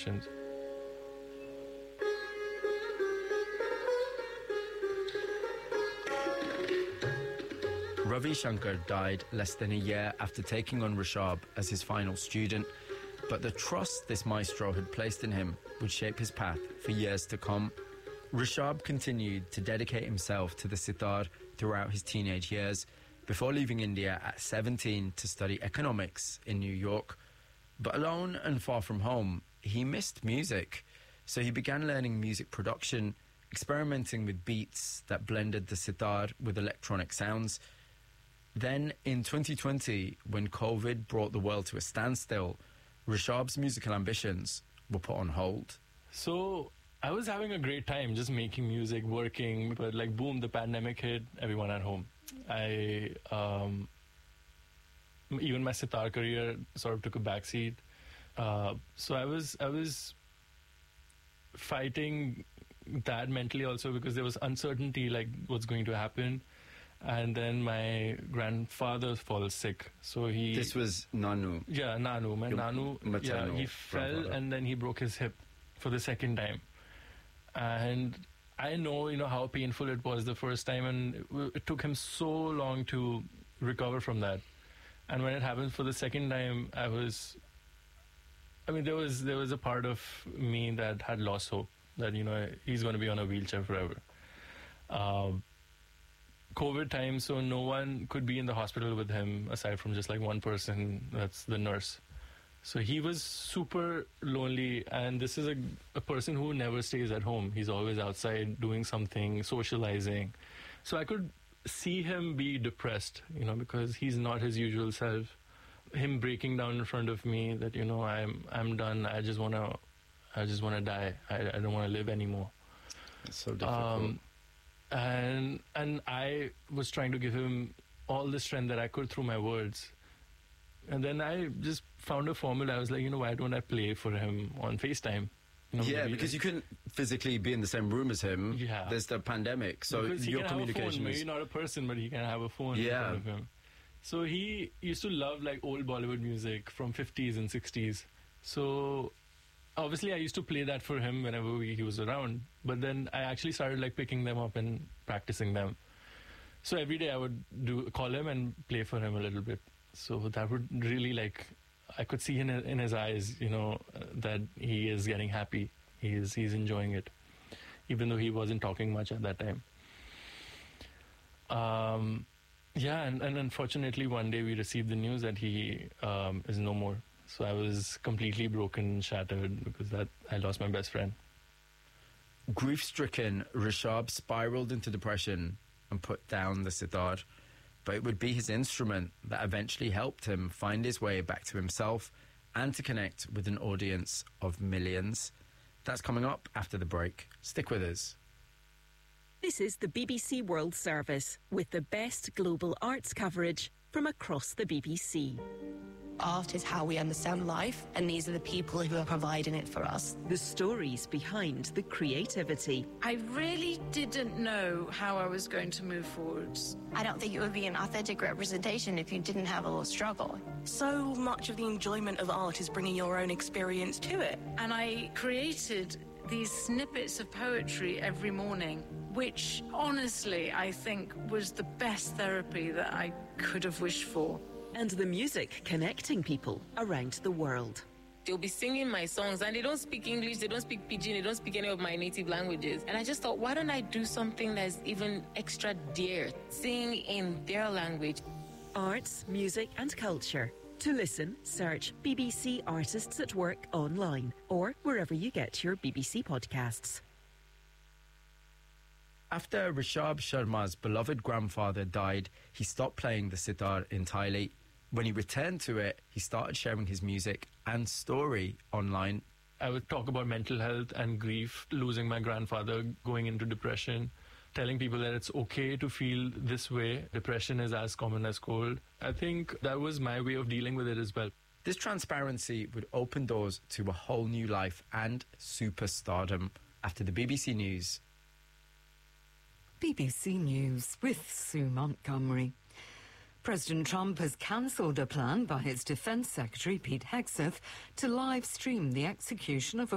musicians. Ravi Shankar died less than a year after taking on Rishabh as his final student, but the trust this maestro had placed in him would shape his path for years to come. Rishabh continued to dedicate himself to the sitar throughout his teenage years, before leaving India at 17 to study economics in New York. But alone and far from home, he missed music, so he began learning music production, experimenting with beats that blended the sitar with electronic sounds. Then, in 2020, when COVID brought the world to a standstill, Rishabh's musical ambitions were put on hold. So I was having a great time just making music, working, but like boom, the pandemic hit, everyone at home. Even my sitar career sort of took a backseat. So I was fighting that mentally also, because there was uncertainty, like what's going to happen. And then my grandfather falls sick. So This was Nanu. Yeah, Nanu. My Nanu, yeah, he fell and then he broke his hip for the second time. And I know, how painful it was the first time, and it took him so long to recover from that. And when it happened for the second time, there was a part of me that had lost hope that, he's going to be on a wheelchair forever. COVID time, so no one could be in the hospital with him aside from just like one person, that's the nurse. So he was super lonely, and this is a person who never stays at home. He's always outside doing something, socializing. So I could see him be depressed, because he's not his usual self. Him breaking down in front of me that, I'm done. I just want to die. I don't want to live anymore. It's so difficult. And I was trying to give him all the strength that I could through my words. And then I just found a formula. I was like, why don't I play for him on FaceTime? Because you couldn't physically be in the same room as him. Yeah. There's the pandemic, so because your communication have a phone. Maybe not a person, but he can have a phone in front of him. So he used to love like old Bollywood music from 50s and 60s. So obviously I used to play that for him whenever he was around. But then I actually started like picking them up and practicing them. So every day I would call him and play for him a little bit. So that would really I could see in his eyes, that he is getting happy. He's enjoying it, even though he wasn't talking much at that time. And unfortunately one day we received the news that he is no more. So I was completely broken, shattered, because I lost my best friend. Grief-stricken, Rishabh spiraled into depression and put down the sitar. But it would be his instrument that eventually helped him find his way back to himself and to connect with an audience of millions. That's coming up after the break. Stick with us. This is the BBC World Service with the best global arts coverage from across the BBC. Art is how we understand life, and these are the people who are providing it for us. The stories behind the creativity. I really didn't know how I was going to move forwards. I don't think it would be an authentic representation if you didn't have a little struggle. So much of the enjoyment of art is bringing your own experience to it. And I created these snippets of poetry every morning, which honestly I think was the best therapy that I could have wished for. And the music connecting people around the world. They'll be singing my songs and they don't speak English, they don't speak Pidgin, they don't speak any of my native languages. And I just thought, why don't I do something that's even extra dear? Sing in their language. Arts, music and culture. To listen, search BBC Artists at Work online or wherever you get your BBC podcasts. After Rishabh Sharma's beloved grandfather died, he stopped playing the sitar entirely. When he returned to it, he started sharing his music and story online. I would talk about mental health and grief, losing my grandfather, going into depression, telling people that it's okay to feel this way. Depression is as common as cold. I think that was my way of dealing with it as well. This transparency would open doors to a whole new life and superstardom. After the BBC News. BBC News with Sue Montgomery. President Trump has cancelled a plan by his Defence Secretary Pete Hegseth to live stream the execution of a